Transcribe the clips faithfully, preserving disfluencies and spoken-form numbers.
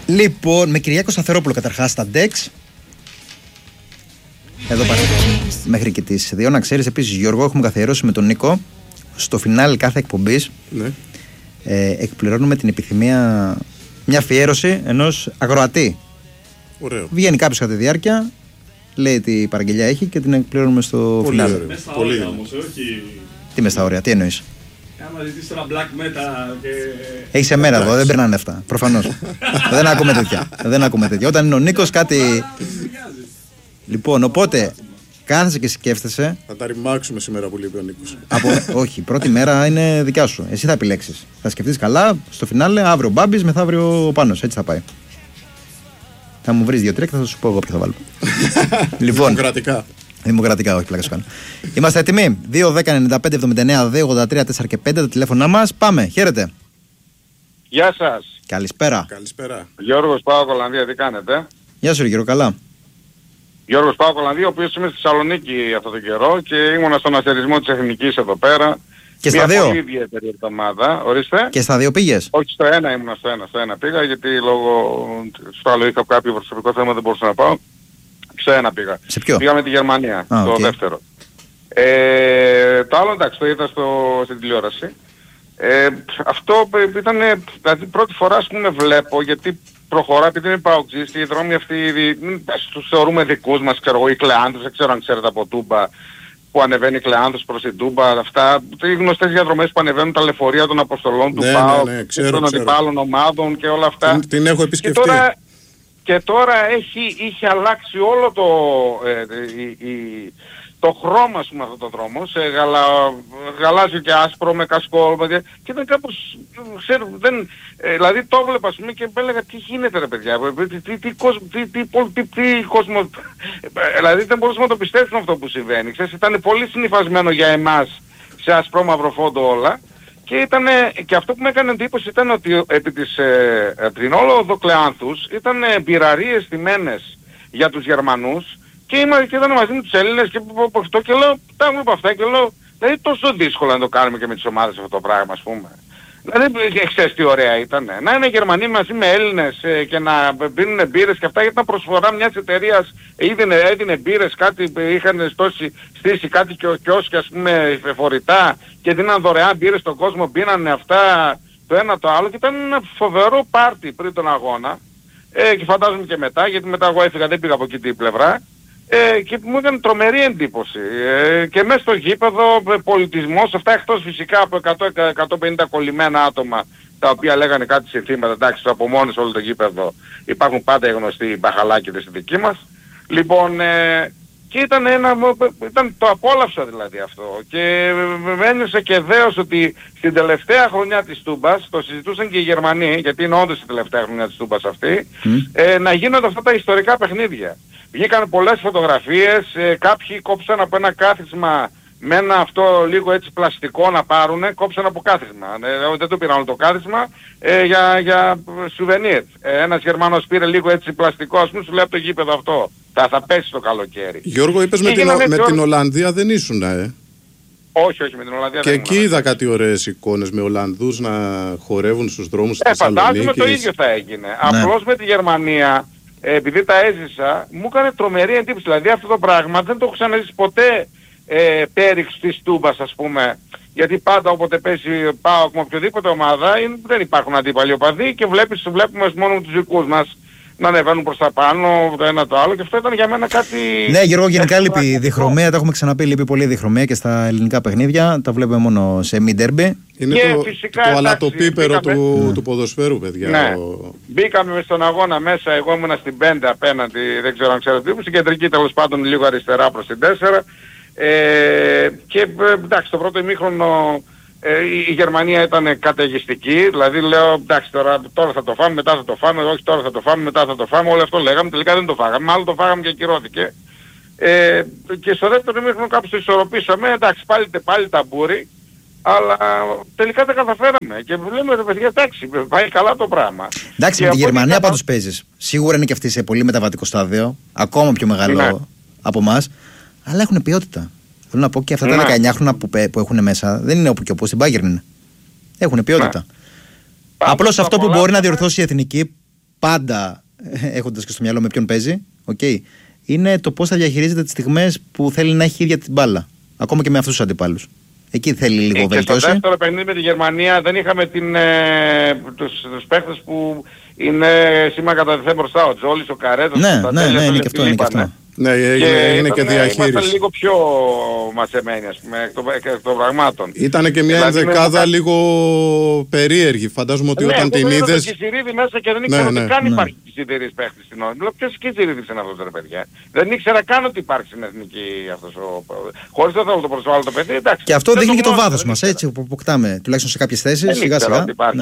Λοιπόν, με Κυριάκο Σταθερόπουλο καταρχάς στα ντεξ. Εδώ πάνε. Μέχρι και τις δύο. Να ξέρεις επίσης, Γιώργο, έχουμε καθιερώσει με τον Νίκο στο φινάλι κάθε εκπομπής. Ναι. Ε, εκπληρώνουμε την επιθυμία, μια αφιέρωση ενός αγροατή. Ωραίο. Βγαίνει κάποιος κατά τη διάρκεια, λέει τι παραγγελιά έχει και την εκπληρώνουμε στο φινάλι. Μες στα όρια όμως, όχι. Τι μες στα όρια, τι εννοείς? Άμα ζητήσεις τώρα black metal και... Έχεις εμένα εδώ, δεν περνάνε αυτά. Προφανώς. Δεν ακούμε τέτοια. Δεν ακούμε τέτοια. Όταν είναι ο Νίκος κάτι. Λοιπόν, οπότε κάθεσαι και σκέφτεσαι. Θα τα ρημάξουμε σήμερα που λείπει ο Νίκος. Από... Όχι, πρώτη μέρα είναι δικιά σου. Εσύ θα επιλέξεις. Θα σκεφτείς καλά, στο φινάλε, αύριο Μπάμπης, μεθαύριο ο Πάνος. Έτσι θα πάει. Θα μου βρεις δύο-τρία και θα σου πω εγώ ποιο θα βάλω. Λοιπόν, δημοκρατικά. Δημοκρατικά, όχι πλάκα σου κάνω. Είμαστε έτοιμοι. δύο δέκα ενενήντα πέντε εβδομήντα εννέα δύο ογδόντα τρία τέσσερα και πέντε τα τηλέφωνά μας. Πάμε, χαίρετε. Γεια σας. Καλησπέρα. Καλησπέρα. Γιώργος Πάο Κολανδία, τι κάνετε? Γεια σου, Γιώργο, καλά. Γιώργος Πάο Κολανδία, ο οποίος είμαι στη Θεσσαλονίκη αυτό τον καιρό και ήμουνα στον αστερισμό της Εθνικής εδώ πέρα. Και στα μια δύο. πολύ ιδιαίτερη εβδομάδα. Ορίστε. Και στα δύο πήγες? Όχι, στο ένα ήμουνα, στο ένα, στο ένα πήγα, γιατί λόγω στο άλλο είχα κάποιο προσωπικό θέμα, δεν μπορούσα να πάω. Στο ένα πήγα. Σε ποιο? Πήγα με τη Γερμανία, ah, το okay. δεύτερο. Ε, το άλλο εντάξει, το είδα στο, στην τηλεόραση. Ε, αυτό ήταν, δηλαδή πρώτη φορά ας πούμε βλέπω, γιατί προχωρά, επειδή είναι παουτζής και οι δρόμοι αυτοί τους θεωρούμε δικούς μας, ξέρω εγώ, οι Κλεάνθους, δεν ξέρω αν ξέρετε από Τούμπα, που ανεβαίνει η Κλεάνθους προς την Τούμπα, αυτά, οι γνωστές διαδρομές που ανεβαίνουν τα λεωφορεία των αποστολών του ναι, ΠΑΟ, ναι, ναι, ξέρω, των αντιπάλων ομάδων και όλα αυτά. Την, την έχω επισκεφτεί. Και τώρα, και τώρα έχει, είχε αλλάξει όλο το, ε, η, η, το χρώμα σου με αυτόν τον δρόμο, σε γαλα, γαλάζιο και άσπρο με κασκόλ, και ήταν κάπως, ξέρω, δεν, ε, δηλαδή το έβλεπα, ας πούμε, και έλεγα τι γίνεται ρε παιδιά, τι, τι, τι, κόσμο, τι, τι, τι, τι κόσμο, δηλαδή δεν μπορούσαμε να το πιστέψουμε αυτό που συμβαίνει, ξέρεις, ήταν πολύ συνυφασμένο για εμάς σε ασπρό μαύρο φόντο όλα, και, ήτανε, και αυτό που με έκανε εντύπωση ήταν ότι επί της, ε, επί την όλο Οδοκλεάνθους ήταν μπειραρίες στημένες για τους Γερμανούς, και, είμαι, και ήταν μαζί με τους Έλληνες και αυτό και λέω, τα βλέπω αυτά και λέω, δηλαδή τόσο δύσκολο να το κάνουμε και με τις ομάδες αυτό το πράγμα, ας πούμε. Δηλαδή, ξέρεις τι ωραία ήταν. Να είναι Γερμανοί μαζί με Έλληνες ε, και να πίνουν μπύρες και αυτά, γιατί ήταν προσφορά μιας εταιρείας, έδινε, έδινε μπύρες, κάτι, είχαν στώσει, στήσει κάτι και κιόσκι, ας πούμε, φορητά, και δίναν δωρεάν μπύρες στον κόσμο, πίνανε αυτά, το ένα το άλλο, και ήταν ένα φοβερό πάρτι πριν τον αγώνα, ε, και φαντάζομαι και μετά, γιατί μετά εγώ έφυγα, δεν πήγα από εκεί την πλευρά. Ε, και μου έκανε τρομερή εντύπωση. Ε, και μέσα στο γήπεδο πολιτισμός, αυτά εκτός φυσικά από εκατό με εκατόν πενήντα κολλημένα άτομα, τα οποία λέγανε κάτι συνθήματα, εντάξει, από μόνοι σε όλο το γήπεδο υπάρχουν πάντα οι γνωστοί μπαχαλάκηδες στη δική μας. Λοιπόν, ε, και ήταν ένα, ήταν, το απόλαυσα δηλαδή αυτό. Και με ένιωσα και δέος ότι στην τελευταία χρονιά της Τούμπας, το συζητούσαν και οι Γερμανοί, γιατί είναι όντως η τελευταία χρονιά της Τούμπας αυτή, mm. ε, να γίνονται αυτά τα ιστορικά παιχνίδια. Βγήκαν πολλές φωτογραφίες, ε, κάποιοι κόψαν από ένα κάθισμα με ένα αυτό λίγο έτσι πλαστικό να πάρουνε, κόψαν από κάθισμα. Ε, δεν το πήραν όλο το κάθισμα, ε, για, για σουβενίρ. Ε, ένας Γερμανός πήρε λίγο έτσι πλαστικό, ας πούμε, σου λέει από το γήπεδο αυτό. Θα, θα πέσει το καλοκαίρι. Γιώργο, είπες με, την, με την Ολλανδία δεν ήσουν, ε. Όχι, όχι, με την Ολλανδία και δεν εκεί είδα κάτι ωραίες εικόνες με Ολλανδούς να χορεύουν στους δρόμους της ε, Θεσσαλονίκης. Φαντάζομαι το ίδιο θα έγινε. Ναι. Απλώς με τη Γερμανία, ε, επειδή τα έζησα, μου έκανε τρομερή εντύπωση. Δηλαδή αυτό το πράγμα δεν το έχω ξαναζήσει ποτέ ε, πέριξ της Τούμπας, ας πούμε. Γιατί πάντα όποτε πέσει πάω με οποιοδήποτε ομάδα, είναι, δεν υπάρχουν αντίπαλοι οπαδοί και βλέπεις, βλέπουμε μόνο τους δικούς μας να ανεβαίνουν προς τα πάνω, το ένα το άλλο, και αυτό ήταν για μένα κάτι... Ναι, Γιώργο, γενικά λείπει η διχρωμία, τα έχουμε ξαναπεί, λείπει πολύ η διχρωμία και στα ελληνικά παιχνίδια, τα βλέπουμε μόνο σε μη ντέρμπι. Είναι και το, φυσικά, το εντάξει, αλατοπίπερο μπήκαμε... του, ναι. του ποδοσφαίρου, παιδιά. Ναι. Ο... Μπήκαμε στον αγώνα μέσα, εγώ ήμουνα στην πέντε απέναντι, δεν ξέρω αν ξέρετε, στην κεντρική τέλος πάντων λίγο αριστερά προς την τέσσερα. Ε, και εντάξει, το πρώτο ημίχρονο ε, η Γερμανία ήταν καταιγιστική, δηλαδή λέω εντάξει τώρα, τώρα θα το φάμε, μετά θα το φάμε, όχι τώρα θα το φάμε, μετά θα το φάμε, όλο αυτό λέγαμε, τελικά δεν το φάγαμε, μάλλον το φάγαμε και ακυρώθηκε. Ε, και στο δεύτερο ημίχρονο κάπως το ισορροπήσαμε, εντάξει πάλι, πάλι ταμπούρι, αλλά τελικά τα καταφέραμε και λέμε ρε παιδιά, εντάξει, πάει καλά το πράγμα. Εντάξει, με τη Γερμανία θα... πάντως παίζεις. Σίγουρα είναι και αυτή σε πολύ μεταβατικό στάδιο, ακόμα πιο μεγάλο ναι. από εμάς, αλλά έχουν ποιότητα. Θέλω να πω και αυτά ναι. τα δεκαεννιά χρόνια που, που έχουν μέσα δεν είναι όπου και όπου, στην Bayern είναι. Έχουν ποιότητα. Ναι. Απλώς αυτό που μπορεί να διορθώσει η εθνική πάντα έχοντας και στο μυαλό με ποιον παίζει, okay, είναι το πώς θα διαχειρίζεται τις στιγμές που θέλει να έχει ίδια την μπάλα. Ακόμα και με αυτούς τους αντιπάλους. Εκεί θέλει λίγο βελτίωση. Και στο δεύτερο παιχνίδι με τη Γερμανία δεν είχαμε την, ε, τους, τους παίχτες που είναι σήμερα κατά τη μπροστά. Ο Τζόλης, ο Καρέτος, ναι, ο ναι, ναι, είναι και αυτό, είναι και αυτό. Ναι, είναι και, είναι και διαχείριση. Είμαστε λίγο πιο μαζεμένοι, ας πούμε, εκ των, εκ των πραγμάτων. Ήταν και μια δηλαδή, ενδεκάδα με... λίγο περίεργη. Φαντάζομαι ότι ναι, όταν την είδες... Ναι, εγώ Κισιρίδη μέσα και δεν ήξερα ναι, ότι ναι, καν ναι. υπάρχει Κισιρίδης παίχτης στην ώρα. Λέω ποιος Κισιρίδης είναι αυτός ρε παιδιά. Δεν ήξερα καν ότι υπάρχει στην εθνική αυτός ο... Χωρίς δεν θέλω να το προσβάλλω το παιδί, εντάξει. Και αυτό δείχνει και το βάθος μας, έτσι που αποκτάμε, τουλάχιστον σε κάποιες θέσεις, σιγά σιγά.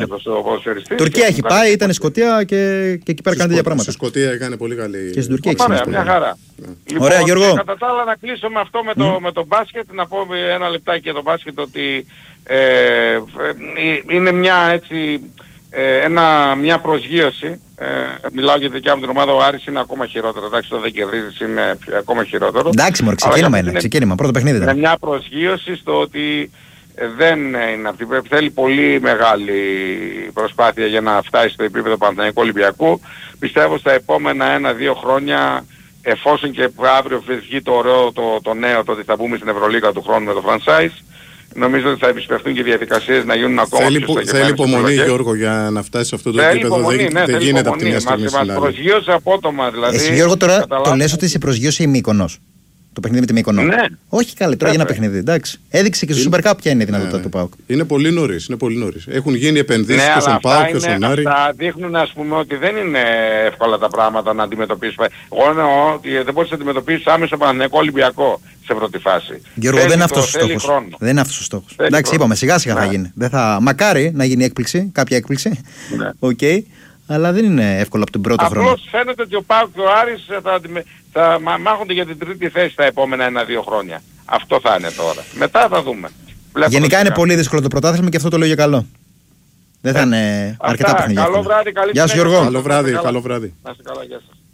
Τουρκία έχει πάει, ήταν η Σκωτία και εκεί πέρα κάνει τέτοια πράγματα. Στη Σκωτία έκανε πολύ καλή. Και στην Τουρκία έχει μια χαρά. Ωραία, Γιώργο. Κατά τα άλλα να κλείσω με αυτό με το, mm. με το μπάσκετ, να πω ένα λεπτάκι για το μπάσκετ ότι ε, ε, είναι μια έτσι, ε, ένα, μια προσγείωση. Ε, μιλάω για τη δικιά μου την ομάδα, ο Άρης είναι ακόμα χειρότερο. Εντάξει, το δεν κερδίζεις είναι ακόμα χειρότερο. Εντάξει, μωρέ, ξεκίνημα είναι, ξεκίνημα, πρώτο παιχνίδι ήταν. Είναι μια προσγείωση στο ότι δεν είναι αυτή. Θέλει πολύ μεγάλη προσπάθεια για να φτάσει στο επίπεδο Παναθηναϊκού Ολυμπιακού. Πιστεύω στα επόμενα ένα-δύο χρόνια, εφόσον και αύριο βγει το ωραίο, το, το νέο, το ότι θα μπούμε στην Ευρωλίγα του χρόνου με το franchise, νομίζω ότι θα επισπευτούν και οι διαδικασίες να γίνουν ακόμα θέλει, πιο στοχευμένες. Θέλει υπομονή, Γιώργο, για να φτάσει σε αυτό το θέλει επίπεδο. Υπομονή, δεν ναι, δεν γίνεται από τη μια στιγμή στην άλλη. Μας προσγείωσε απότομα δηλαδή. Εσύ Γιώργο τώρα το λες ότι σε προσγείωσε η Μύκονος. Το παιχνίδι με τη Μύκονο. Ναι. Όχι καλή, τώρα για ένα παιχνίδι. Εντάξει. Έδειξε και στο Super Cup ποια είναι η δυνατότητα ναι, του ΠΑΟΚ. Είναι πολύ νωρίς. Είναι πολύ νωρίς. Έχουν γίνει επενδύσεις ναι, και στον ΠΑΟΚ και στον Άρη. Αυτά δείχνουν ας πούμε ότι δεν είναι εύκολα τα πράγματα να αντιμετωπίσουμε. Εγώ εννοώ ότι δεν μπορείς να αντιμετωπίσεις άμεσα Παναθηναϊκό Ολυμπιακό σε πρώτη φάση. Γιώργο, δεν είναι αυτός ο στόχος. Δεν είναι αυτός ο στόχος. Εντάξει, είπαμε σιγά σιγά θα γίνει. Μακάρι να γίνει έκπληξη, κάποια έκπληξη. Οκ. Αλλά δεν είναι εύκολο από τον πρώτο Απλώς χρόνο. Απλώς φαίνεται ότι ο ΠΑΟΚ και ο Άρης θα, θα μάχονται για την τρίτη θέση τα επόμενα ένα-δύο χρόνια. Αυτό θα είναι τώρα. Μετά θα δούμε. Βλέπω γενικά είναι πολύ δύσκολο το πρωτάθλημα και αυτό το λέω για καλό. Δεν θα είναι αρκετά παιχνίδια. Καλό βράδυ, καλή Γεια σου Γιώργο. Καλό βράδυ, καλό βράδυ. Να είστε καλά, γεια σας.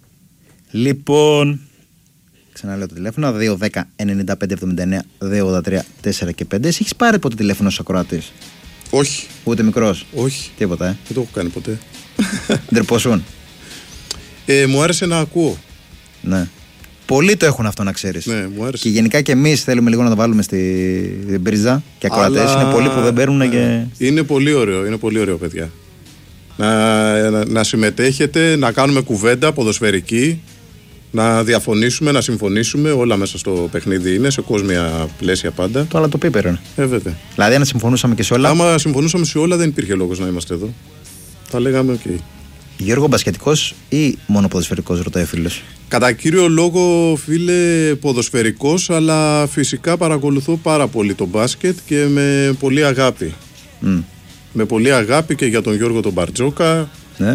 Λοιπόν, ξαναλέω το τηλέφωνο δύο δέκα ενενήντα πέντε εβδομήντα εννέα δύο ογδόντα τρία τέσσερα και πέντε. Εσύ έχεις πάρει ποτέ τηλέφωνο στους ακροατές? Όχι. Ούτε μικρός? Όχι. Τίποτα, ε. Δεν το έχω κάνει ποτέ. Ντρεπόσουν. Ε, μου άρεσε να ακούω. Ναι. Πολλοί το έχουν αυτό να ξέρεις. Ναι, μου άρεσε. Και γενικά και εμείς θέλουμε λίγο να το βάλουμε στην πρίζα. Και ακροατές αλλά... είναι πολλοί που δεν παίρνουν ναι. και... Είναι πολύ ωραίο, είναι πολύ ωραίο παιδιά. Να, να, να συμμετέχετε, να κάνουμε κουβέντα ποδοσφαιρική, να διαφωνήσουμε, να συμφωνήσουμε, όλα μέσα στο παιχνίδι είναι, σε κόσμια πλαίσια πάντα. Το άλλο το πίπερο είναι. Ε, βέβαια. Δηλαδή αν συμφωνούσαμε και σε όλα... Άμα συμφωνούσαμε σε όλα δεν υπήρχε λόγος να είμαστε εδώ. Θα λέγαμε οκ. Okay. Γιώργο, μπασκετικός ή μόνο ποδοσφαιρικός, ρωτάει ο φίλος? Κατά κύριο λόγο, φίλε, ποδοσφαιρικός, αλλά φυσικά παρακολουθώ πάρα πολύ το μπάσκετ και με πολύ αγάπη. Mm. Με πολύ αγάπη και για τον Γιώργο τον Μπαρτζόκα. Ναι.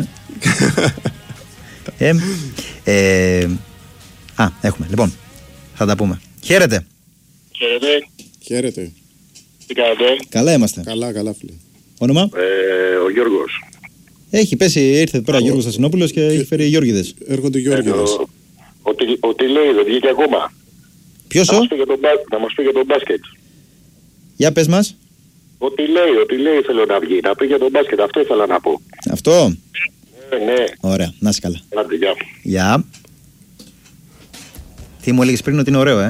ε, ε, α, έχουμε. Λοιπόν, θα τα πούμε. Χαίρετε. Χαίρετε. Χαίρετε. Τι κάνετε? Καλά είμαστε. Καλά, καλά φίλε. Όνομα? Ε, ο Γιώργος. Έχει πέσει, ήρθε τώρα ο Γιώργος Στασινόπουλος και, και έχει φέρει Γιώργιδες. Έρχονται Γιώργιδες. Ο, ο, ο, ο τι λέει, δεν βγήκε ακόμα. Ποιος ο? Να μας πει για τον, να μας πει για τον μπάσκετ. Για πες μας. Ό,τι λέει, ό,τι λέει θέλω να βγει. Να πει για τον μπάσκετ, αυτό ήθελα να πω. Αυτό? Ε, ναι. Ωραία, να είσαι καλά. Άντε, γεια. Γεια. Τι μου έλεγες πριν ότι είναι ωραίο, ε.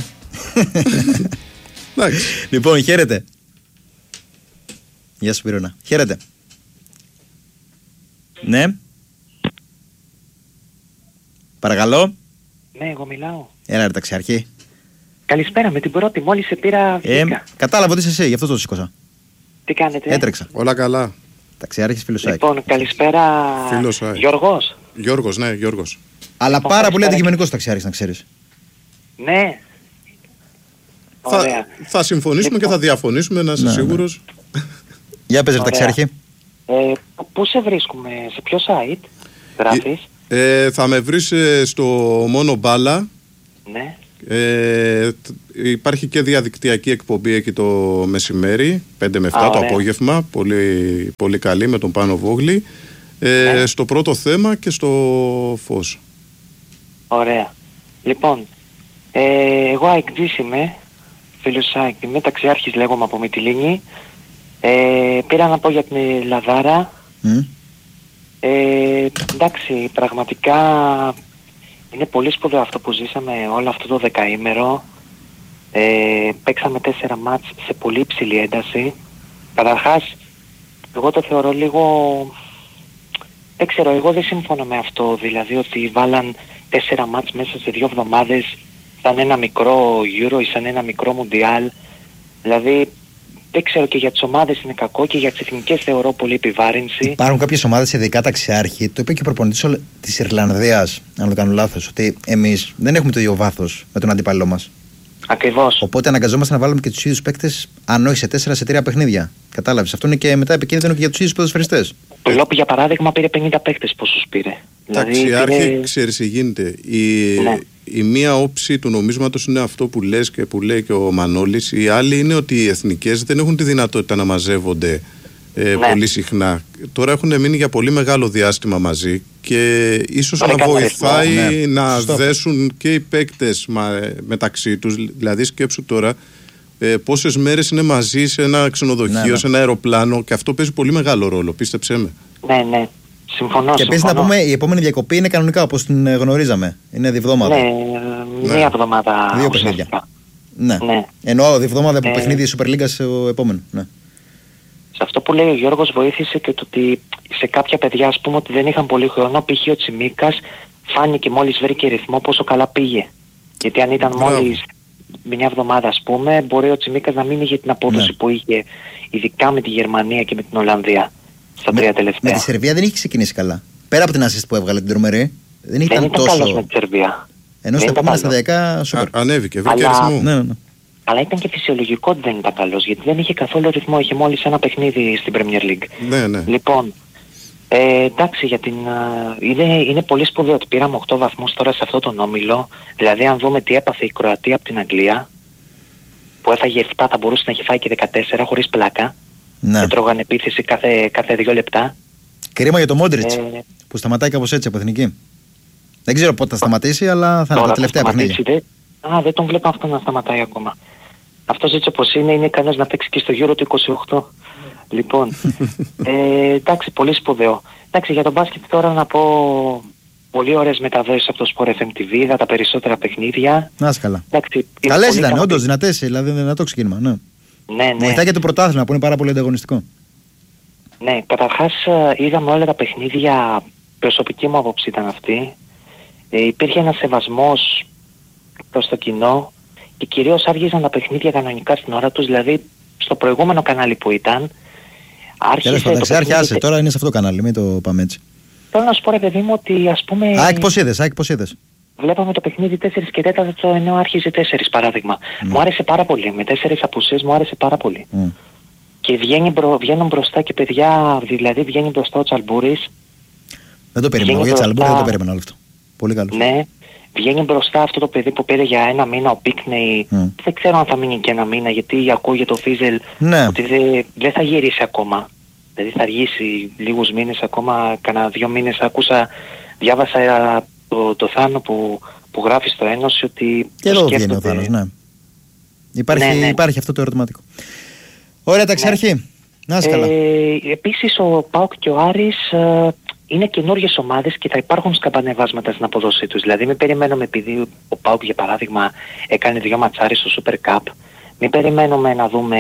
Λοιπόν, χαίρετε. Γεια σου Πυρώνα. Χαίρετε. Ναι. Παρακαλώ. Ναι, εγώ μιλάω. Έλα ρε ταξιάρχη. Καλησπέρα, με την πρώτη, μόλις σε πήρα ε, κατάλαβα ότι είσαι εσύ, γι' αυτό το σήκωσα. Τι κάνετε? Έτρεξα. Όλα καλά. Ταξιάρχης Φιλοσάκη. Λοιπόν, καλησπέρα Φιλοσάκη. Γιώργος. Γιώργος, ναι, Γιώργος. Αλλά λοιπόν, πάρα πολύ αντικειμενικός ταξιάρχης, να ξέρεις. Ναι. Θα, θα συμφωνήσουμε λοιπόν. Και θα διαφωνήσουμε, να είσαι ναι, σίγουρος. Ναι. Για πες ρε ταξιάρχη. Ε, πού σε βρίσκουμε, σε ποιο site γράφεις? Ε, ε, θα με βρεις ε, στο μόνο μπάλα. Ναι. Ε, υπάρχει και διαδικτυακή εκπομπή εκεί το μεσημέρι πέντε με επτά Α, το ωραία. Απόγευμα, πολύ, πολύ καλή με τον Πάνο Βόγλη, ε, ναι. Στο πρώτο θέμα και στο φως. Ωραία. Λοιπόν, ε, εγώ αεκτζής είμαι, Φιλοσάκη, είμαι ταξιάρχης λέγομαι από Μυτιλήνη. Ε, πήρα να πω για την Λαδάρα. Mm. Ε, εντάξει, πραγματικά είναι πολύ σπουδαίο αυτό που ζήσαμε όλο αυτό το δεκαήμερο. Ε, παίξαμε τέσσερα μάτς σε πολύ υψηλή ένταση. Καταρχάς, εγώ το θεωρώ λίγο... Δεν ξέρω, εγώ δεν συμφωνώ με αυτό, δηλαδή ότι βάλαν τέσσερα μάτς μέσα σε δύο εβδομάδες σαν ένα μικρό Euro ή σαν ένα μικρό Μουντιάλ. Δηλαδή, δεν ξέρω, και για τις ομάδες είναι κακό και για τις εθνικές θεωρώ πολύ επιβάρυνση. Υπάρχουν κάποιες ομάδες, ειδικά ταξιάρχοι, το είπε και ο προπονητής της Ιρλανδίας, αν δεν κάνω λάθος, ότι εμείς δεν έχουμε το ίδιο βάθος με τον αντίπαλό μας. Ακριβώς. Οπότε αναγκαζόμαστε να βάλουμε και τους ίδιους παίκτες, αν όχι σε τέσσερα, σε τρία παιχνίδια. Κατάλαβες. Αυτό είναι και μετά επικίνδυνο και για τους ίδιους ποδοσφαιριστές. Το Λόπι για παράδειγμα πήρε πενήντα παίκτες, πόσους πήρε. Ταξιάρχη, δηλαδή, πήρε... ξέρεις τι γίνεται. Η, ναι. η μία όψη του νομίσματος είναι αυτό που λες και που λέει και ο Μανώλης. Η άλλη είναι ότι οι εθνικές δεν έχουν τη δυνατότητα να μαζεύονται ε, ναι. πολύ συχνά. Τώρα έχουν μείνει για πολύ μεγάλο διάστημα μαζί και ίσως να βοηθάει ναι. να Στop. δέσουν και οι παίκτες μα, μεταξύ τους. Δηλαδή σκέψου τώρα ε, πόσες μέρες είναι μαζί σε ένα ξενοδοχείο, ναι, ναι. σε ένα αεροπλάνο, και αυτό παίζει πολύ μεγάλο ρόλο, πίστεψέ με. Ναι, ναι. Συμφωνώ. Και επίσης να πούμε, η επόμενη διακοπή είναι κανονικά όπως την γνωρίζαμε. Είναι διβδόμαδα. Ναι, μία ναι. εβδομάδα. Δύο παιχνίδια. Ναι. ναι. Εννοώ διβδόμαδα από ε... παιχνίδι η Super League σε ο επόμενο. Ναι. Σε αυτό που λέει ο Γιώργος βοήθησε και το ότι σε κάποια παιδιά, ας πούμε, ότι δεν είχαν πολύ χρόνο, π.χ. ο Τσιμίκας φάνηκε μόλις βρήκε ρυθμό πόσο καλά πήγε. Γιατί αν ήταν Μπράβο. μόλις μια εβδομάδα, ας πούμε, μπορεί ο Τσιμίκας να μην είχε την απόδοση ναι. που είχε, ειδικά με τη Γερμανία και με την Ολλανδία. Στα τρία τελευταία. Με τη Σερβία δεν είχε ξεκινήσει καλά. Πέρα από την assist που έβγαλε την τρομερή, δεν ήταν, δεν ήταν τόσο. Καλός με τη Σερβία. Ενώ στα επόμενα σταδιακά σупερ. Ανέβηκε, βρήκε Αλλά... ρυθμό. Ναι, ναι, ναι. Αλλά ήταν και φυσιολογικό ότι δεν ήταν καλός, γιατί δεν είχε καθόλου ρυθμό, είχε μόλις ένα παιχνίδι στην Premier League. Ναι, ναι. Λοιπόν, ε, εντάξει, για την, uh, είναι, είναι πολύ σπουδαίο ότι πήραμε οκτώ βαθμούς τώρα σε αυτόν τον όμιλο. Δηλαδή αν δούμε τι έπαθε η Κροατία από την Αγγλία, που έφαγε επτά, θα μπορούσε να έχει φάει και δεκατέσσερα χωρίς πλάκα. Ναι. Και τρώγαν επίθεση κάθε, κάθε δύο λεπτά. Κρίμα για το Μόντριτς, ε, που σταματάει κάπως έτσι από εθνική. Δεν ξέρω πότε θα σταματήσει, αλλά θα είναι τα τελευταία παιχνίδια. Δε... Α, δεν τον βλέπω αυτό να σταματάει ακόμα. Αυτός έτσι όπως είναι, είναι ικανός να παίξει και στο Euro του είκοσι οκτώ. Λοιπόν, ε, εντάξει, πολύ σπουδαίο. Εντάξει, για τον μπάσκετ τώρα να πω πολύ ωραίες μεταδόσεις από το Sport εφ εμ τι βι, είδα τα περισσότερα παιχνίδια. Να είσαι καλά. Εντάξει, καλές ήταν, καμπή. Όντως δυνατές, δηλαδή δυνατό ξεκίνημα, ναι. Ναι, ναι. Βοηθάει και το πρωτάθλημα που είναι πάρα πολύ ανταγωνιστικό. Ναι, καταρχάς είδαμε όλα τα παιχνίδια, προσωπική μου άποψη ήταν αυτή. Ε, υπήρχε ένας σεβασμός προς το κοινό και κυρίως άργησαν τα παιχνίδια κανονικά στην ώρα τους, δηλαδή στο προηγούμενο κανάλι που ήταν άρχισε το παιχνίδι... Άρχισε, τώρα είναι σε αυτό το κανάλι, μην το πάμε έτσι. Θέλω να σου πω ρε παιδί μου ότι ας πούμε... Άκη πώς είδες, Άκη πώς είδες. Βλέπαμε το παιχνίδι τέσσερα και τέσσερα ενώ άρχιζε τέσσερα παράδειγμα. Mm. Μου άρεσε πάρα πολύ, με τέσσερις απουσίες μου άρεσε πάρα πολύ. Mm. Και βγαίνει μπρο, βγαίνουν μπροστά και παιδιά, δηλαδή βγαίνει μπροστά ο Τσαλμπούρης. Δεν το περίμενα, για Τσαλμπούρη δεν το περίμενα όλο αυτό. Πολύ καλό. Ναι, βγαίνει μπροστά αυτό το παιδί που πήρε για ένα μήνα ο Πίκνεϊ. Mm. Δεν ξέρω αν θα μείνει και ένα μήνα, γιατί ακούγεται ο Φίζελ ναι. ότι δεν δε θα γυρίσει ακόμα. Δηλαδή θα αργήσει λίγους μήνες ακόμα, κανένα δύο μήνες. Άκουσα, διάβασα το, το Θάνο που, που γράφει στο Ένωση ότι... Και εδώ βγαίνει ο Θάνος, ναι. Υπάρχει, ναι, ναι. υπάρχει αυτό το ερωτηματικό. Ωραία, ταξιάρχη. Ναι. Να είσαι καλά. Ε, επίσης ο ΠΑΟΚ και ο Άρης ε, είναι καινούργιες ομάδες και θα υπάρχουν σκαμπανεβάσματα στην αποδόσή τους. Δηλαδή μην περιμένουμε, επειδή ο ΠΑΟΚ για παράδειγμα έκανε δύο ματσάρες στο Super Cup, μην περιμένουμε να δούμε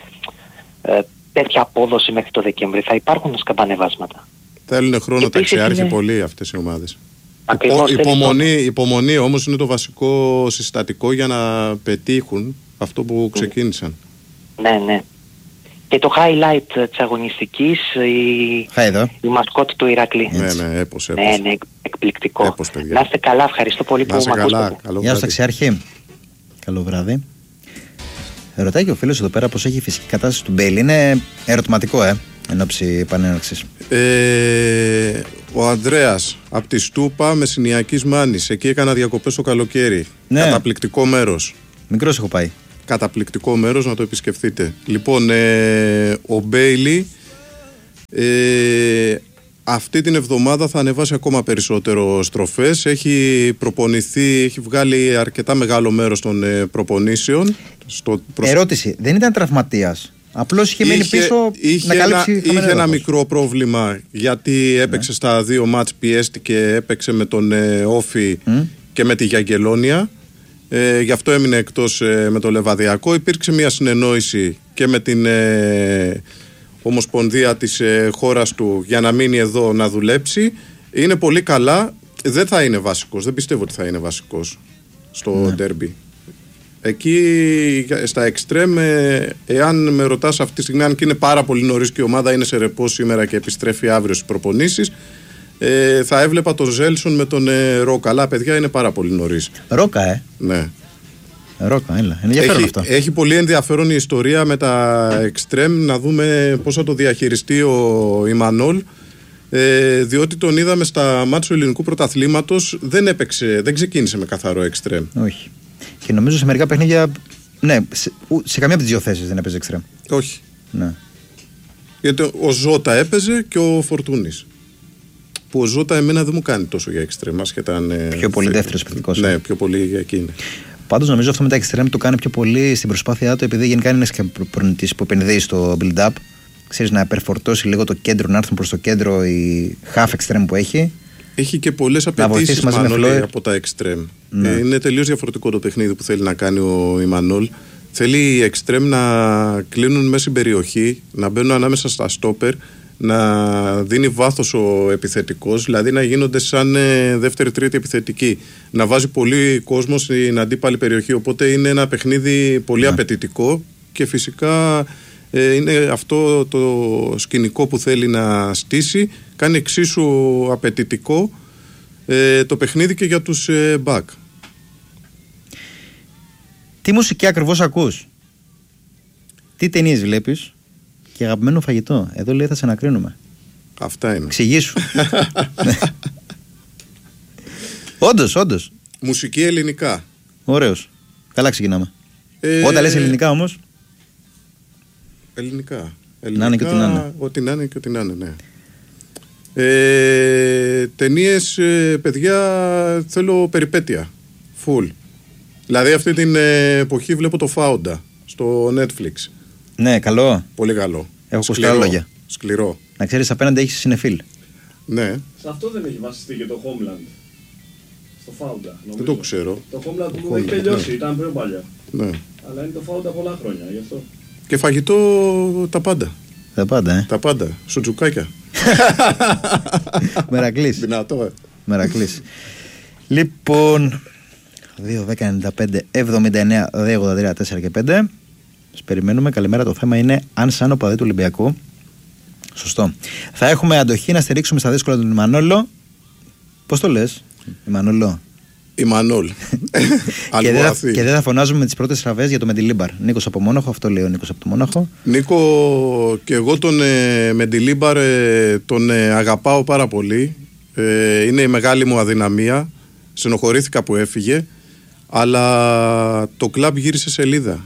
ε, τέτοια απόδοση μέχρι το Δεκέμβρη. Θα υπάρχουν σκαμπανεβάσματα. Θέλουν χρόνο ταξιάρχη είναι... πολύ αυτές οι ομάδες. Υπο, υπομονή, υπομονή όμως είναι το βασικό συστατικό για να πετύχουν αυτό που ξεκίνησαν. Ναι, ναι. Και το highlight της αγωνιστικής, η, η μασκότ του Ηρακλή. Ναι, ναι, έπως, έπως. Ναι, ναι, εκπληκτικό. Έπως, να είστε καλά, ευχαριστώ πολύ που με ακούσατε. Γεια σας ταξιάρχη. Καλό βράδυ. Ρωτάει και ο φίλος εδώ πέρα πως έχει η φυσική κατάσταση του Μπέιλ. Είναι ερωτηματικό, ε, εν ώψη επανέναρξης. Ε, ο Ανδρέας από τη Στούπα Μεσσηνιακής Μάνης. Εκεί έκανα διακοπές το καλοκαίρι. Ναι. Καταπληκτικό μέρος. Μικρός έχω πάει. Καταπληκτικό μέρος, να το επισκεφτείτε. Λοιπόν, ε, ο Μπέιλι ε, αυτή την εβδομάδα θα ανεβάσει ακόμα περισσότερο στροφές. Έχει προπονηθεί, έχει βγάλει αρκετά μεγάλο μέρος των ε, προπονήσεων. Στο προς... Ερώτηση, δεν ήταν τραυματίας Απλώς είχε μείνει πίσω είχε να καλύψει. Ένα, είχε ένα μικρό πρόβλημα γιατί έπαιξε ναι. στα δύο μάτς, πιέστηκε, έπαιξε με τον ε, Όφη mm. και με τη Γιαγγελόνια. Ε, γι' αυτό έμεινε εκτός ε, με το Λεβαδιακό. Υπήρξε μια συνεννόηση και με την ε, Ομοσπονδία της ε, χώρας του για να μείνει εδώ να δουλέψει. Είναι πολύ καλά. Δεν θα είναι βασικός. Δεν πιστεύω ότι θα είναι βασικός στο ντέρμπι. Ναι. Εκεί στα εξτρέμ, ε, εάν με ρωτάς αυτή τη στιγμή, αν και είναι πάρα πολύ νωρίς και η ομάδα είναι σε ρεπό σήμερα και επιστρέφει αύριο στις προπονήσεις, ε, θα έβλεπα τον Ζέλσον με τον ε, Ρόκα. Αλλά παιδιά είναι πάρα πολύ νωρίς. Ρόκα, ε. Ναι. Ρόκα, έλα. Ενδιαφέρον έχει, αυτό. Έχει πολύ ενδιαφέρον η ιστορία με τα εξτρέμ, να δούμε πώς θα το διαχειριστεί ο Ιμανόλ. Ε, διότι τον είδαμε στα μάτς του ελληνικού πρωταθλήματος, δεν έπαιξε, δεν ξεκίνησε με καθαρό εξτρέμ. Όχι. Και νομίζω σε μερικά παιχνίδια, ναι, σε, σε καμία από τις δύο θέσεις δεν έπαιζε εξτρέμ. Όχι. Ναι. Γιατί ο Ζώτα έπαιζε και ο Φορτούνης. Που ο Ζώτα εμένα δεν μου κάνει τόσο για εξτρέμ, ασχετά αν. Πιο πολύ δεύτερος επιθετικός. Ναι, πιο πολύ για εκείνη. Πάντως νομίζω αυτό με τα εξτρέμ το κάνει πιο πολύ στην προσπάθειά του, επειδή γενικά είναι ένας προπονητής που επενδύει στο build-up. Ξέρεις, να υπερφορτώσει λίγο το κέντρο, να έρθουν προς το κέντρο οι half extreme που έχει. Έχει και πολλές απαιτήσεις από τα extreme. Ναι. Ε, είναι τελείως διαφορετικό το παιχνίδι που θέλει να κάνει ο Ιμανόλ. Θέλει οι extreme να κλείνουν μέσα στην περιοχή, να μπαίνουν ανάμεσα στα stopper, να δίνει βάθος ο επιθετικός, δηλαδή να γίνονται σαν ε, δεύτερη-τρίτη επιθετική. Να βάζει πολύ κόσμο στην αντίπαλη περιοχή. Οπότε είναι ένα παιχνίδι πολύ ναι. απαιτητικό και φυσικά. Ε, είναι αυτό το σκηνικό που θέλει να στήσει. Κάνει εξίσου απαιτητικό ε, το παιχνίδι και για τους ε, back. Τι μουσική ακριβώς ακούς? Τι ταινίες βλέπεις? Και αγαπημένο φαγητό? Εδώ λέει θα σε ανακρίνουμε. Αυτά είναι. Εξηγήσου. Όντως, όντως. Μουσική ελληνικά. Ωραίος. Καλά ξεκινάμε. ε, Όταν λες ελληνικά όμως, Ελληνικά. Ελληνικά. Να είναι και ό,τι να είναι. Ό,τι να είναι και ό,τι να είναι, ναι. Ε, ταινίες, ε, παιδιά, θέλω περιπέτεια. Full. Δηλαδή αυτή την ε, εποχή βλέπω το Φάουντα στο Netflix. Ναι, καλό. Πολύ καλό. Έχω ακούσει καλά λόγια. Σκληρό. Να ξέρεις, απέναντι έχεις συνεφίλ. Ναι. Σε αυτό δεν έχει βασιστεί και το Homeland. Στο Φάουντα. Δεν το ξέρω. Το Homeland που έχει τελειώσει, ναι. Ήταν πιο παλιά. Ναι. Αλλά είναι το Φάουντα πολλά χρόνια, γι' αυτό. Και φαγητό τα πάντα. Τα πάντα, ε. Τα πάντα. Σουτζουκάκια. Μερακλής. Δυνατό, ε. Μερακλής. Λοιπόν, δύο, δέκα, ενενήντα πέντε, εβδομήντα εννέα, δύο, ογδόντα τρία, τέσσερα και πέντε. Σας περιμένουμε. Καλημέρα. Το θέμα είναι αν σαν οπαδοί του Ολυμπιακού. Σωστό. Θα έχουμε αντοχή να στηρίξουμε στα δύσκολα τον Ιμανόλο. Πώς το λες, Ιμανόλο? Ιμανόλ. και, δεν θα, και δεν θα φωνάζουμε με τις πρώτες στραβές για το Μεντιλίμπαρ. Νίκος από Μόναχο, αυτό λέει ο Νίκος από το Μόναχο. Νίκο, και εγώ τον ε, Μεντιλίμπαρ ε, τον ε, αγαπάω πάρα πολύ. Ε, είναι η μεγάλη μου αδυναμία. Στενοχωρήθηκα που έφυγε. Αλλά το κλαμπ γύρισε σελίδα.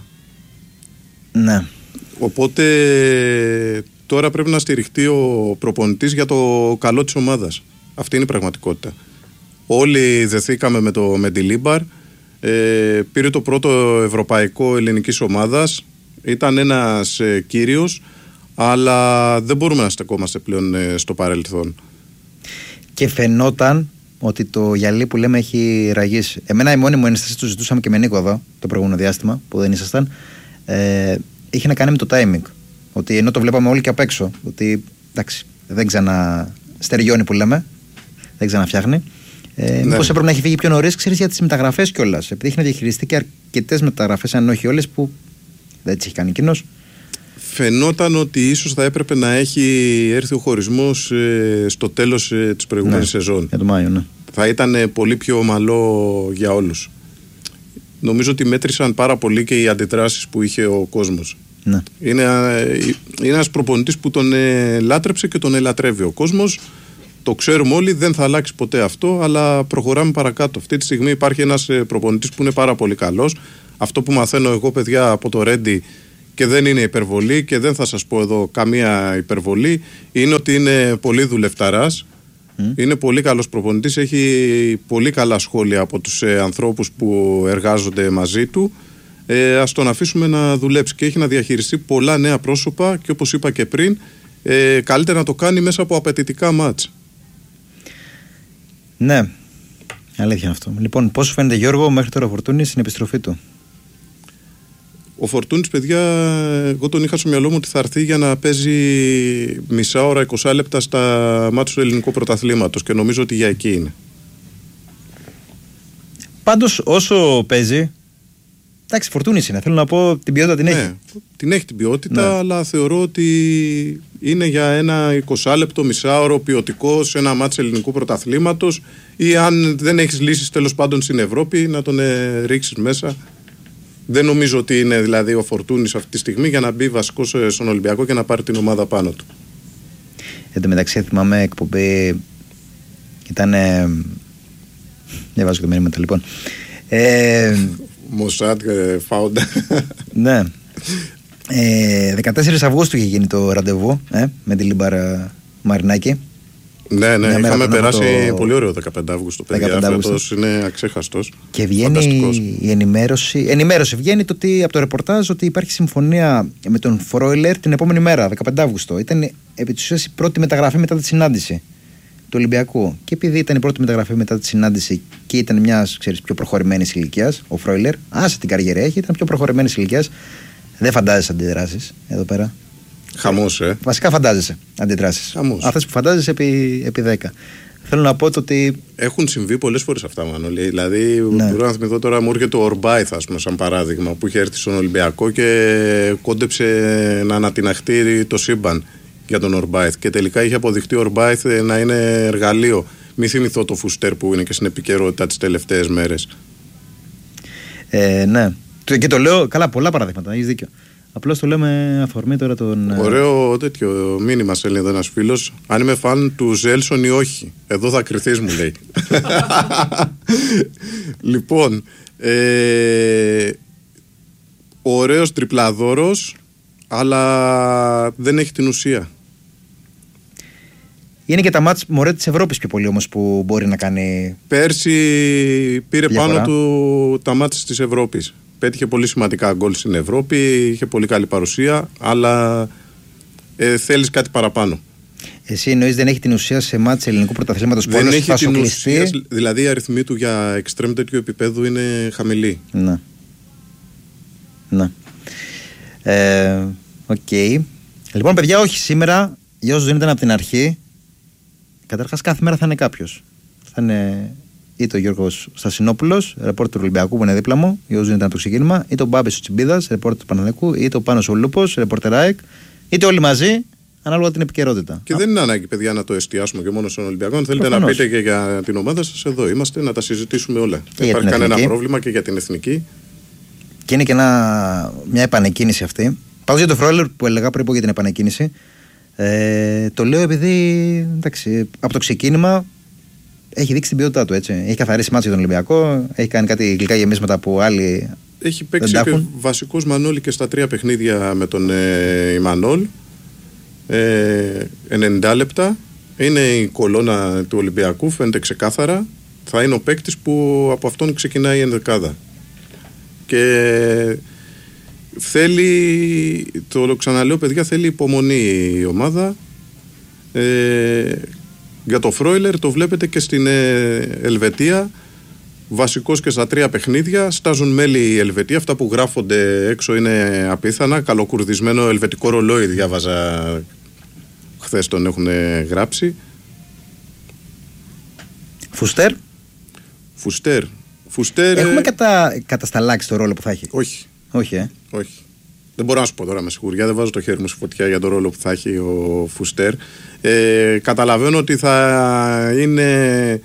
Ναι. Οπότε τώρα πρέπει να στηριχτεί ο προπονητής για το καλό της ομάδας. Αυτή είναι η πραγματικότητα. Όλοι δεθήκαμε με το Μεντιλίμπαρ. Ε, πήρε το πρώτο ευρωπαϊκό ελληνικής ομάδας. Ήταν ένας ε, κύριος, αλλά δεν μπορούμε να στεκόμαστε πλέον ε, στο παρελθόν. Και φαινόταν ότι το γυαλί που λέμε έχει ραγίσει. Εμένα η μόνη μου ένσταση, το ζητούσαμε και με Νίκο εδώ το προηγούμενο διάστημα που δεν ήσασταν, ε, είχε να κάνει με το timing. Ότι ενώ το βλέπαμε όλοι και απ' έξω, ότι εντάξει, δεν ξαναστεριώνει που λέμε, δεν ξαναφτιάχνει. Ε, ναι. Μήπως έπρεπε να έχει φύγει πιο νωρίς, ξέρεις, για τις μεταγραφές κιόλας. Επειδή έχει να διαχειριστεί και αρκετές μεταγραφές, αν όχι όλες, που δεν τις έχει κάνει εκείνος. Φαινόταν ότι ίσως θα έπρεπε να έχει έρθει ο χωρισμός ε, στο τέλος ε, της προηγούμενης ναι, σεζόν. Για το Μάιο, ναι. Θα ήταν ε, πολύ πιο ομαλό για όλους. Νομίζω ότι μέτρησαν πάρα πολύ και οι αντιδράσεις που είχε ο κόσμος. Ναι. Είναι, ε, είναι ένας προπονητής που τον ε, λάτρεψε και τον ελατρεύει ο κόσμος. Το ξέρουμε όλοι, δεν θα αλλάξει ποτέ αυτό, αλλά προχωράμε παρακάτω. Αυτή τη στιγμή υπάρχει ένας προπονητής που είναι πάρα πολύ καλός. Αυτό που μαθαίνω εγώ, παιδιά, από το Ρέντι, και δεν είναι υπερβολή και δεν θα σας πω εδώ καμία υπερβολή, είναι ότι είναι πολύ δουλευταράς. Mm. Είναι πολύ καλός προπονητής, έχει πολύ καλά σχόλια από τους ε, ανθρώπους που εργάζονται μαζί του. Ε, ας τον αφήσουμε να δουλέψει και έχει να διαχειριστεί πολλά νέα πρόσωπα και όπως είπα και πριν, ε, καλύτερα να το κάνει μέσα από απαιτητικά μάτς. Ναι, αλήθεια είναι αυτό. Λοιπόν, πώς σου φαίνεται, Γιώργο, μέχρι τώρα ο Φορτούνης στην επιστροφή του? Ο Φορτούνης, παιδιά, εγώ τον είχα στο μυαλό μου ότι θα έρθει για να παίζει μισά ώρα, είκοσι λεπτά στα μάτς του ελληνικού πρωταθλήματος και νομίζω ότι για εκεί είναι. Πάντως όσο παίζει, εντάξει, Φορτούνης είναι, θέλω να πω, την ποιότητα την έχει. Ναι, την έχει την ποιότητα, ναι. Αλλά θεωρώ ότι είναι για ένα είκοσι λεπτό, μισάωρο ποιοτικό σε ένα μάτς ελληνικού πρωταθλήματος, ή αν δεν έχεις λύσεις τέλος πάντων στην Ευρώπη να τον ε, ρίξεις μέσα. Δεν νομίζω ότι είναι δηλαδή ο Φορτούνης αυτή τη στιγμή για να μπει βασικός στον Ολυμπιακό και να πάρει την ομάδα πάνω του. Εν τω μεταξύ θυμάμαι εκπομπή, ήταν, ε, διαβάζω και το μήνυμα λοιπόν, ε, Μοσάτ, Φάουντα. Ναι. Ε, δεκατέσσερις Αυγούστου είχε γίνει το ραντεβού ε, με τη Λίμπαρα Μαρινάκη. Ναι, ναι, είχαμε περάσει το... πολύ ωραίο δεκαπέντε Αυγούστου. Παιδιά, φέτος είναι αξέχαστος. Και βγαίνει η ενημέρωση. Ενημέρωση βγαίνει το ότι, από το ρεπορτάζ ότι υπάρχει συμφωνία με τον Φρόιλερ την επόμενη μέρα, δεκαπέντε Αυγούστου. Ήταν επί της ουσίας η πρώτη μεταγραφή μετά τη συνάντηση του Ολυμπιακού. Και επειδή ήταν η πρώτη μεταγραφή μετά τη συνάντηση και ήταν μια πιο προχωρημένη ηλικία, ο Φρόιλερ, άσε την καριέρα έχει, ήταν πιο προχωρημένη ηλικία. Δεν φαντάζεσαι αντιδράσεις εδώ πέρα. Χαμός, ε. Βασικά φαντάζεσαι αντιδράσεις. Αυτές που φαντάζεσαι επί, επί δέκα. Θέλω να πω το ότι. Έχουν συμβεί πολλές φορές αυτά, Μανώλη. Δηλαδή, ναι. μπορώ να θυμηθώ τώρα, μου έρχεται ο Ορμπάιθ, ας πούμε, σαν παράδειγμα, που είχε έρθει στον Ολυμπιακό και κόντεψε να ανατιναχτεί το σύμπαν για τον Ορμπάιθ. Και τελικά είχε αποδειχτεί ο Ορμπάιθ να είναι εργαλείο. Μη θυμηθώ το Φουστέρ που είναι και στην επικαιρότητα τις τελευταίες μέρες. Ε, ναι. Και το λέω, καλά, πολλά παραδείγματα, έχεις δίκιο. Απλώς το λέω με αφορμή τώρα τον. Ωραίο τέτοιο μήνυμα στέλνει εδώ ένας φίλος. Αν είμαι φαν του Ζέλσον ή όχι. Εδώ θα κρυθείς, μου λέει. Λοιπόν, ε, ωραίος τριπλαδόρος, αλλά δεν έχει την ουσία. Είναι και τα μάτς μωρέ της Ευρώπης πιο πολύ όμως που μπορεί να κάνει. Πέρσι πήρε διαφορά. Πάνω του τα μάτς της Ευρώπης. Πέτυχε πολύ σημαντικά γκολ στην Ευρώπη, είχε πολύ καλή παρουσία, αλλά ε, θέλεις κάτι παραπάνω. Εσύ εννοείς δεν έχει την ουσία σε μάτς ελληνικού πρωταθλήματος που δεν όλος έχει θα την σοκλιστεί. ουσία, δηλαδή η αριθμή του για εξτρέμ τέτοιου επίπεδου είναι χαμηλή. Ναι. Ναι. Ε, Οκ. Okay. Λοιπόν, παιδιά, όχι σήμερα, για όσους δεν ήταν από την αρχή, καταρχάς κάθε μέρα θα είναι κάποιος. Θα είναι είτε ο Γιώργος Στασινόπουλος, ρεπόρτερ του Ολυμπιακού που είναι δίπλα μου, για όσους δεν ήταν από το ξεκίνημα, είτε ο Μπάμπης ο Τσιμπίδας, ρεπόρτερ του Παναθηναϊκού, είτε ο Πάνος ο Λούπος, ρεπόρτερ ΑΕΚ, είτε όλοι μαζί, ανάλογα την επικαιρότητα. Και Α. δεν είναι ανάγκη, παιδιά, να το εστιάσουμε και μόνο στον Ολυμπιακό. Αν θέλετε Προφανώς. να πείτε και για την ομάδα σας, εδώ είμαστε να τα συζητήσουμε όλα. Δεν υπάρχει κανένα πρόβλημα και για την εθνική. Και είναι και ένα, μια επανεκκίνηση αυτή. Πάντως για το Φρόιλερ που έλεγα πριν πω για την επανεκκίνηση, ε, το λέω επειδή εντάξει, από το ξεκίνημα έχει δείξει την ποιότητά του. Έτσι. Έχει καθαρίσει μάτς για τον Ολυμπιακό, έχει κάνει κάτι γλυκά γεμίσματα που άλλοι. Έχει παίξει και βασικός Μανώλη και στα τρία παιχνίδια με τον ε, Ιμανόλ. Ε, ενενήντα λεπτά. Είναι η κολόνα του Ολυμπιακού, φαίνεται ξεκάθαρα. Θα είναι ο παίκτης που από αυτόν ξεκινάει η ενδεκάδα. Και θέλει, το ξαναλέω παιδιά, θέλει υπομονή η ομάδα. Ε, για το Φρόιλερ το βλέπετε και στην ε, Ελβετία, βασικός και στα τρία παιχνίδια, στάζουν μέλη η Ελβετία, αυτά που γράφονται έξω είναι απίθανα, καλοκουρδισμένο ελβετικό ρολόι διάβαζα χθες, τον έχουν γράψει. Φουστέρ. Φουστέρ. Φουστέρ. Έχουμε κατα... κατασταλάξει το ρόλο που θα έχει. Όχι. Όχι, ε. Όχι. Δεν μπορώ να σου πω τώρα με σιγουριά, δεν βάζω το χέρι μου στη φωτιά για το ρόλο που θα έχει ο Φουστέρ. Ε, καταλαβαίνω ότι θα είναι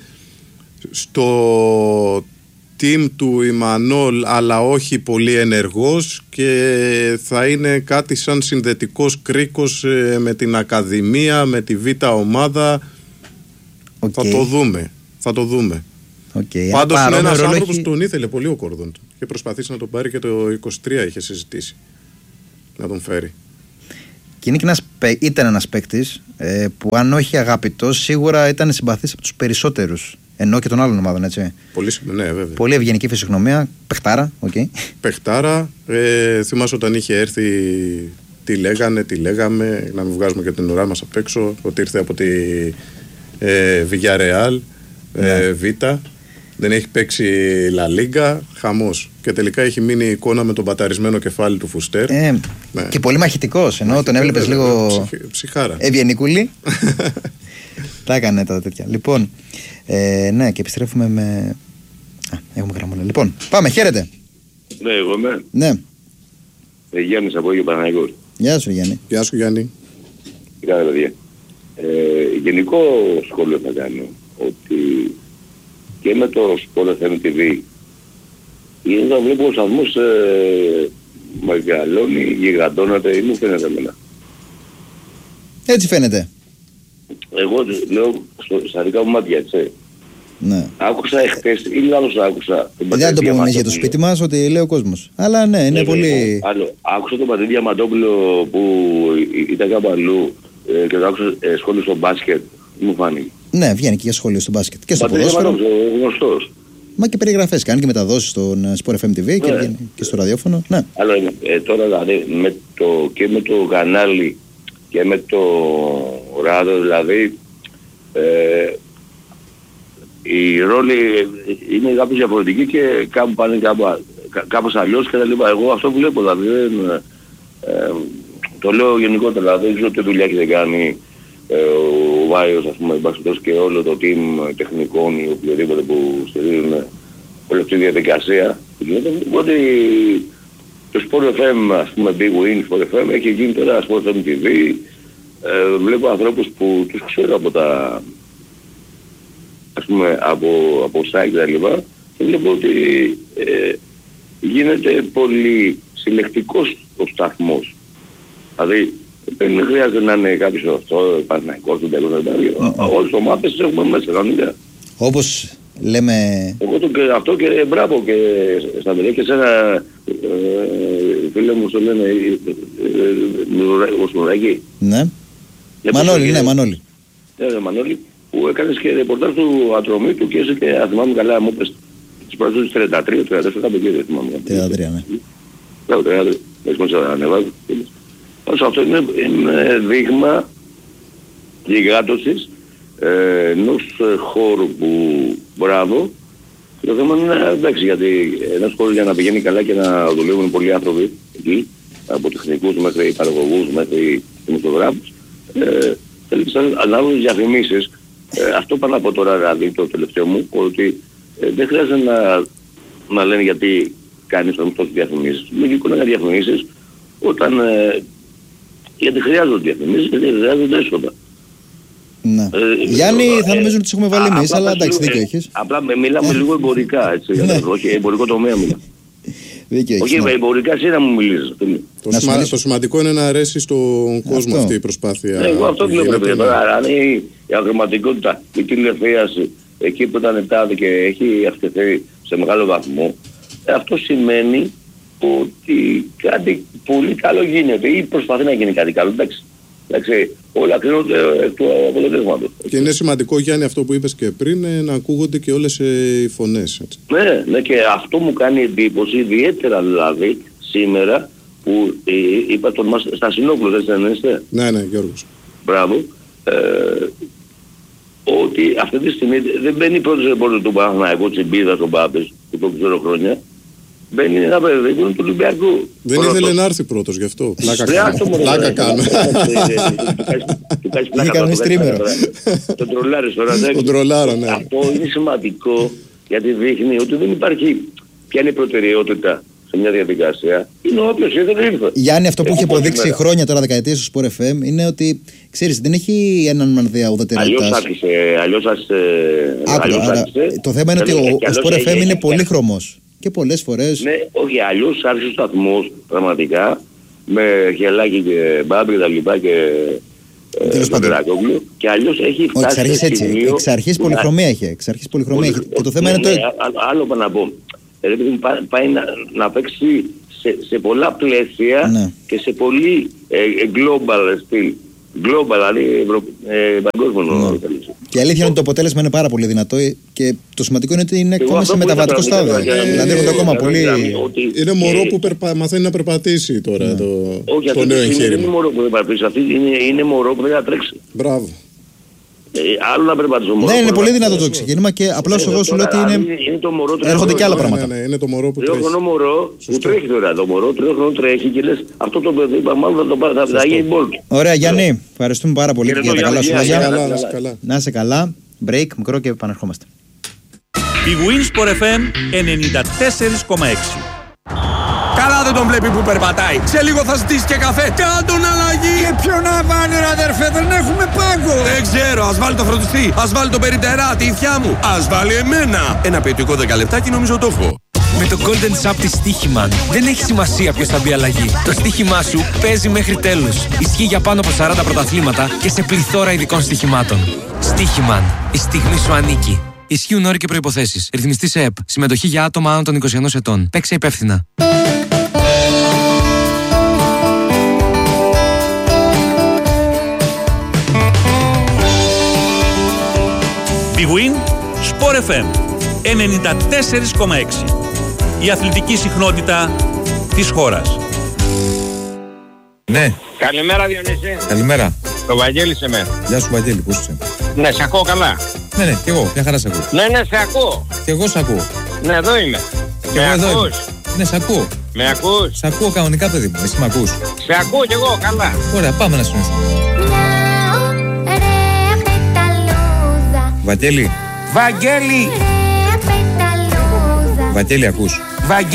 στο team του Ιμανόλ, αλλά όχι πολύ ενεργός, και θα είναι κάτι σαν συνδετικός κρίκος με την Ακαδημία, με τη Β' ομάδα. Okay. Θα το δούμε. Θα το δούμε. Okay. Πάντως είναι ένας άνθρωπος έχει... που τον ήθελε πολύ ο Κόρδον και προσπαθήσει να τον πάρει, και το είκοσι τρία είχε συζητήσει να τον φέρει. Και είναι και ένας, ήταν ένας παίκτης ε, που αν όχι αγαπητός, σίγουρα ήταν συμπαθής από τους περισσότερους Ενώ και των άλλων ομάδων, έτσι. Πολύ, ναι, βέβαια. Πολύ ευγενική φυσιογνωμία. Παιχτάρα, οκ. Okay. Παιχτάρα. Ε, θυμάσαι όταν είχε έρθει, τι λέγανε, τι λέγαμε, να μην βγάζουμε και την ουρά μας απ' έξω, ότι ήρθε από τη ε, Villarreal, ε, Β. Δεν έχει παίξει La Liga, χαμός. Και τελικά έχει μείνει η εικόνα με τον παταρισμένο κεφάλι του Φουστέρ. Ε, ναι. Και πολύ μαχητικός, ενώ τον έβλεπες λίγο ψυχ, ψυχάρα. Ευγενικούλη. Τα έκανε τα τέτοια. Λοιπόν, ε, ναι, και επιστρέφουμε με... Α, έχουμε γραμμούλα. Λοιπόν, πάμε, χαίρετε. Ναι, εγώ είμαι. Ναι. Ε, Γιάννης από Αγίου Παναγιώτου. Γεια σου, Γιάννη. Γεια σου, Γιάννη. Τι κάνετε, παιδιά. Ε, γενικό σχόλιο θα κάνω ότι και με το Sport εφ εμ τι βι είναι να βλέπω ο σταθμός ε, μεγαλώνει, γιγαντώνεται ή μου φαίνεται εμένα. Έτσι φαίνεται. Εγώ λέω στο, στα δικά μου μάτια, έτσι. Ναι. Άκουσα εχθές ή λάθος άκουσα. Δεν το πούμε εμείς για το σπίτι μας, ότι λέει ο κόσμος. Αλλά ναι, είναι ε, πολύ... Άλλο. Άκουσα τον Πατρίδη Διαμαντόπουλο που ήταν κάπου αλλού ε, και το άκουσα ε, σχόλιο στο μπάσκετ. Μου φάνηκε. Ναι, βγαίνει και για σχόλιο στο μπάσκετ. Και στο ποδόσφαιρο. Γνωστός. Μα και περιγραφές κάνει και μεταδόσεις στον Sport εφ εμ τι βι ναι. και, και στο ραδιόφωνο. Ναι. Αλλά ε, τώρα δηλαδή με το, και με το κανάλι και με το ράδιο δηλαδή ε, οι ρόλοι είναι κάπως διαφορετικοί και κάπου πάνε κάπου, κάπως αλλιώς και τα λοιπά. Εγώ αυτό που βλέπω δηλαδή δεν, ε, το λέω γενικότερα, δεν ξέρω τι δουλειά έχετε κάνει ε, ο Βάιος, ας πούμε, μπαξιτός και όλο το team τεχνικών ή οποιοδήποτε που στηρίζουν όλη αυτή τη διαδικασία. Οπότε το Sport εφ εμ, ας πούμε, Big Win Sport εφ εμ έχει γίνει τώρα Sport εφ εμ τι βι. Ε, βλέπω ανθρώπους που τους ξέρω από τα, ας πούμε, από, από site και τα λοιπά και βλέπω ότι ε, γίνεται πολύ συλλεκτικός ο σταθμός. Δηλαδή δεν χρειάζεται να είναι κάποιος αυτό, Παναθηναϊκός, του τέλος, όλες τις ομάδες τις έχουμε μέσα, κανονικά. Όπως λέμε... Εγώ το, και, αυτό και μπράβο και στα παιδιά και σένα, ε, φίλε μου, το λένε, ο Σμουράκη. Ναι. Μανώλη, ναι, Μανώλη. Ναι, Μανώλη, που έκανες και ρεπορτάζ του Ατρωμίτου και είσαι και, αν θυμάμαι καλά, μου είπες, τις προασίες τριάντα τρία, τριάντα τέσσερα, κάπου εκεί, δεν θυμάμαι. τριάντα τρία, ναι. Μπράβο, τριάντα τρία, έχεις μόνο να ανεβάζω. Αυτό είναι, είναι δείγμα γιγάντωσης ε, ενός χώρου που, μπράβο, και το θέμα είναι, εντάξει, γιατί ένας χώρος για να πηγαίνει καλά και να δουλεύουν πολλοί άνθρωποι εκεί, από τεχνικούς μέχρι παραγωγούς μέχρι δημοσιογράφους, ε, θέλει σαν ανάλογες διαφημίσεις. Ε, αυτό πάνω από τώρα, δηλαδή, το τελευταίο μου, ότι ε, δεν χρειάζεται να, να λένε γιατί κάνεις τόσες διαφημίσεις. Λογικό είναι διαφημίσεις όταν... Ε, γιατί χρειάζονται διαφημίσεις, γιατί χρειάζονται έσοδα. Ναι. Ε, Γιάννη, θα νομίζουν ότι τις έχουμε βάλει εμείς, αλλά εντάξει, δίκιο έχεις. Απλά μιλάμε λίγο εμπορικά, έτσι, όχι εμπορικό τομέα μιλάμε. Όχι, εμπορικά εσύ να μου μιλήσεις. Το, σημα, το σημαντικό είναι να αρέσει στον κόσμο αυτό. Αυτή η προσπάθεια. Ναι, εγώ αυτό βλέπω. Αν η αγροματικότητα, η τηλεφύαση, εκεί που ήταν ετάδε και έχει αυξηθεί σε μεγάλο βαθμό, αυτό σημαίνει ότι κάτι πολύ καλό γίνεται ή προσπαθεί να γίνει κάτι καλό. Εντάξει, εντάξει όλα κρίνονται εκ του αποτελέσματος. Και είναι σημαντικό, Γιάννη, αυτό που είπες και πριν, να ακούγονται και όλες οι φωνές. Έτσι. Ναι, ναι, και αυτό μου κάνει εντύπωση, ιδιαίτερα δηλαδή σήμερα που ε, είπα τον μας στα Συνόπουλο, δεν είστε. Ναι, ναι, Γιώργος. Μπράβο. Ε, ότι αυτή τη στιγμή δεν μπαίνει πρώτος ρεπόρτερ του Παναθηναϊκού Τσιμπίδα στον Πάπες, που το ξέρω χρόνια. Μπαίνει ένα παιδί του Ολυμπιακού. Δεν ήθελε να έρθει πρώτος γι' αυτό. Πλάκα κάνω. Πλάκα κάνω. Του κάνεις πλάκα. Τον τρολάρεις τώρα. Τον τρολάρω, ναι. Αυτό είναι σημαντικό γιατί δείχνει ότι δεν υπάρχει ποια είναι η προτεραιότητα σε μια διαδικασία. Είναι όποιος ήθελε ήρθε. Γιάννη, αυτό που έχει αποδείξει χρόνια τώρα, δεκαετίες στο Sport εφ εμ, είναι ότι ξέρεις, δεν έχει έναν μανδύα ουδετερότητας. Αλλιώς άρχισε. Αλλιώς άρχισε. Το θέμα είναι ότι ο Sport εφ εμ είναι πολύχρωμος. Και πολλές φορές... Ναι, όχι, αλλιώς άρχισε ο σταθμός πραγματικά με Γελάκη και Μπάμπη και τα λοιπά και τον Τερακόγλου και αλλιώς έχει φτάσει εξ αρχής έτσι, εξ αρχής πολυχρωμία είχε, εξ αρχής πολυχρωμία είχε και το θέμα είναι το... Άλλο πάνω να πω, δηλαδή πάει να παίξει σε πολλά πλαίσια και σε πολύ global στυλ. Global, δηλαδή παγκόσμιο. Και η αλήθεια είναι ότι το αποτέλεσμα είναι πάρα πολύ δυνατό και το σημαντικό είναι ότι είναι ακόμα σε μεταβατικό στάδιο. Δηλαδή έχουν ακόμα πολύ. Είναι μωρό που μαθαίνει να περπατήσει τώρα το νέο εγχείρημα. Δεν είναι μωρό που δεν περπατήσει, αυτή είναι μωρό που δεν θα τρέξει. Μπράβο. Ε, άλλο να περπατήσω μωρό. Ναι, είναι πολύ δυνατό το ξεκίνημα και απλώς εγώ σου λέω ότι είναι. Έρχονται και άλλα πράγματα. Ναι, ναι, είναι το μωρό που τρέχει. Τρέχει μωρό που τρέχει τώρα. Το μωρό τρέχει, τρέχει και λες αυτό το παιδί μάλλον θα το πάρει, θα γίνει μπόλ. Ωραία, Γιάννη, ευχαριστούμε πάρα πολύ για τα καλά σου λόγια. Να είσαι καλά. Break, μικρό και επανερχόμαστε. Η Winsport εφ εμ ενενήντα τέσσερα κόμμα έξι. Καλά δεν τον βλέπει που περπατάει. Σε λίγο θα ζητήσει και καφέ. Κάν τον αλλαγή. Και ποιο να βάλει ρε αδερφέ, δεν έχουμε πάγκο. Δεν ξέρω, ας βάλει το φροντιστή. Ας βάλει το περιτερά, τη ηθιά μου. Ας βάλει εμένα. Ένα ποιητικό δέκα λεπτάκι νομίζω το έχω. Με το Golden Shop της Στοίχημαν δεν έχει σημασία ποιος θα μπει αλλαγή. Το στοίχημά σου παίζει μέχρι τέλους. Ισχύει για πάνω από σαράντα πρωταθλήματα και σε πληθώρα ειδικών στοιχημάτων. Στοίχημαν. Η στιγμή σου ανήκει. Ισχύουν όροι και προϋποθέσεις. Ρυθμιστή σε ΕΠ. Συμμετοχή για άτομα άνω των είκοσι ένα ετών. Παίξε υπεύθυνα. Big Win Sport εφ εμ ενενήντα τέσσερα κόμμα έξι. Η αθλητική συχνότητα της χώρας. Ναι. Καλημέρα Διονύση. Καλημέρα. Το Βαγγέλη σε μένα. Γεια σου Βαγγέλη, πώς είσαι? Ναι, σε ακούω καλά. Ναι, ναι, και εγώ, μια χαρά σε ακούω. Ναι, ναι, σε ακούω. Και εγώ σε ακούω. Ναι, εδώ είμαι. Και εγώ εδώ είμαι. Ναι, σε ακούω. Με ακούς? Σε ακούω κανονικά παιδί μου, εσύ με ακούς? Σε ακούω κι εγώ, καλά. Ωραία, πάμε να συνεχίσουμε. Βαγγέλη. Βαγγέλη. Βαγγέλη, ακούς? Βαγγέλη.